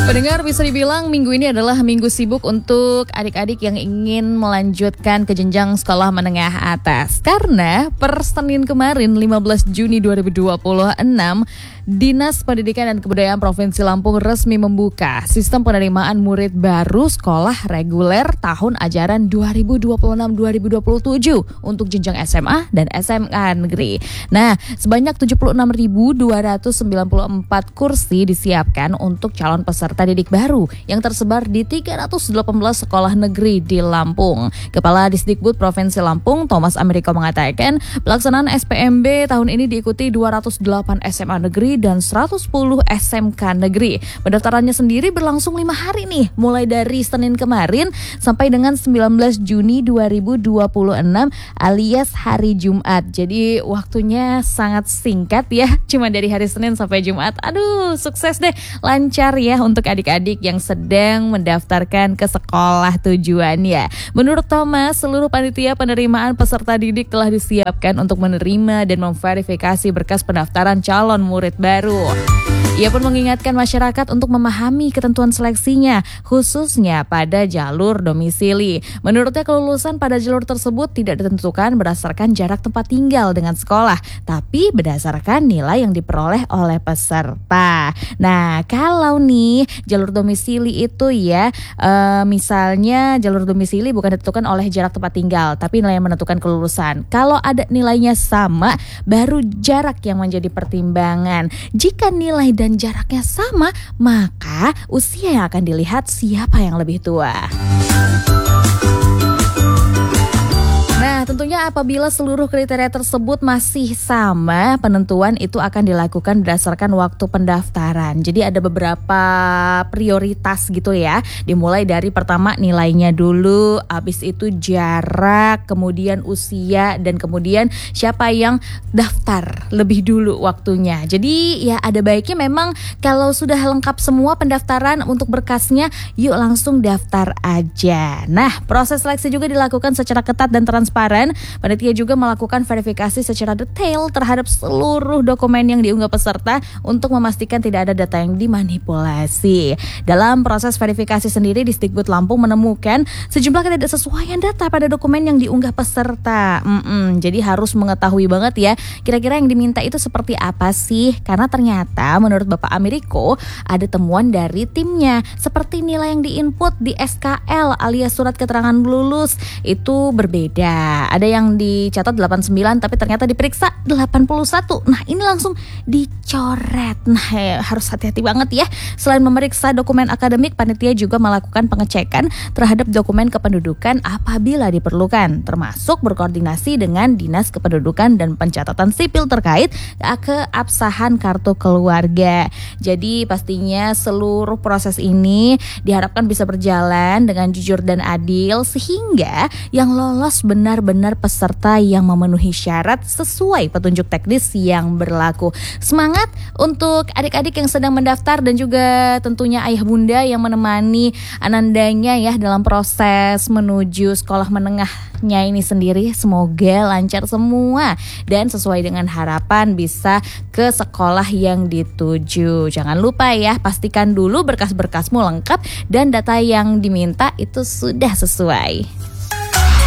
Pendengar, bisa dibilang minggu ini adalah minggu sibuk untuk adik-adik yang ingin melanjutkan ke jenjang sekolah menengah atas. Karena per Senin kemarin 15 Juni 2026, Dinas Pendidikan dan Kebudayaan Provinsi Lampung resmi membuka sistem penerimaan murid baru sekolah reguler tahun ajaran 2026-2027 untuk jenjang SMA dan SMK negeri. Nah, sebanyak 76.294 kursi disiapkan untuk calon peserta didik baru yang tersebar di 318 sekolah negeri di Lampung. Kepala Disdikbud Provinsi Lampung, Thomas Ameriko, mengatakan pelaksanaan SPMB tahun ini diikuti 208 SMA negeri dan 110 SMK negeri. Pendaftarannya sendiri berlangsung 5 hari nih, mulai dari Senin kemarin sampai dengan 19 Juni 2026 alias hari Jumat. Jadi waktunya sangat singkat ya, cuma dari hari Senin sampai Jumat. Aduh, sukses deh, lancar ya untuk adik-adik yang sedang mendaftarkan ke sekolah tujuannya. Menurut Thomas, seluruh panitia penerimaan peserta didik telah disiapkan untuk menerima dan memverifikasi berkas pendaftaran calon murid baru. Ia pun mengingatkan masyarakat untuk memahami ketentuan seleksinya, khususnya pada jalur domisili. Menurutnya, kelulusan pada jalur tersebut tidak ditentukan berdasarkan jarak tempat tinggal dengan sekolah, tapi berdasarkan nilai yang diperoleh oleh peserta. Nah, kalau nih jalur domisili itu ya, misalnya jalur domisili bukan ditentukan oleh jarak tempat tinggal, tapi nilai yang menentukan kelulusan. Kalau ada nilainya sama, baru jarak yang menjadi pertimbangan. Jika nilai dan jaraknya sama, maka usia yang akan dilihat siapa yang lebih tua. Nah, tentunya apabila seluruh kriteria tersebut masih sama, penentuan itu akan dilakukan berdasarkan waktu pendaftaran. Jadi ada beberapa prioritas gitu ya. Dimulai dari pertama nilainya dulu, habis itu jarak, kemudian usia, dan kemudian siapa yang daftar lebih dulu waktunya. Jadi ya ada baiknya memang kalau sudah lengkap semua pendaftaran untuk berkasnya, yuk langsung daftar aja. Nah, proses seleksi juga dilakukan secara ketat dan transparan. Panitia juga melakukan verifikasi secara detail terhadap seluruh dokumen yang diunggah peserta untuk memastikan tidak ada data yang dimanipulasi. Dalam proses verifikasi sendiri, Disdikbud Lampung menemukan sejumlah ketidaksesuaian data pada dokumen yang diunggah peserta. Jadi harus mengetahui banget ya, kira-kira yang diminta itu seperti apa sih? Karena ternyata menurut Bapak Ameriko ada temuan dari timnya, seperti nilai yang diinput di SKL alias surat keterangan lulus itu berbeda. Ada yang dicatat 89 tapi ternyata diperiksa 81. Nah, ini langsung dicoret. Nah, harus hati-hati banget ya. Selain memeriksa dokumen akademik, panitia juga melakukan pengecekan terhadap dokumen kependudukan apabila diperlukan, termasuk berkoordinasi dengan Dinas Kependudukan dan Pencatatan Sipil terkait keabsahan kartu keluarga. Jadi pastinya seluruh proses ini diharapkan bisa berjalan dengan jujur dan adil, sehingga yang lolos benar-benar peserta yang memenuhi syarat sesuai petunjuk teknis yang berlaku. Semangat untuk adik-adik yang sedang mendaftar dan juga tentunya ayah bunda yang menemani anandanya ya dalam proses menuju sekolah menengahnya ini sendiri. Semoga lancar semua dan sesuai dengan harapan bisa ke sekolah yang dituju. Jangan lupa ya, pastikan dulu berkas-berkasmu lengkap dan data yang diminta itu sudah sesuai.